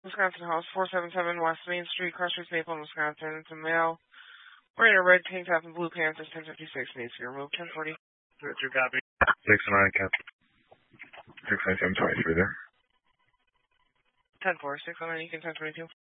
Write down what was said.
Wisconsin House, 477 West Main Street, Crushers, Maple, Wisconsin. It's a male wearing a red tank top and blue pants at 1056. Needs to be removed. 1040. 2 copy. 609, Cap. 697, 23 there. 10-4, 609, you can 1022.